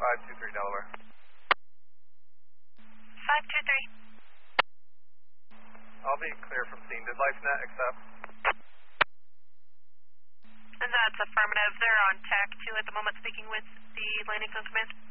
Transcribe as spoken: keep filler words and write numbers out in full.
five two three Delaware. five two three. I'll be clear from scene. Did LifeNet accept? And that's affirmative. They're on T A C two at the moment speaking with the landing zone command.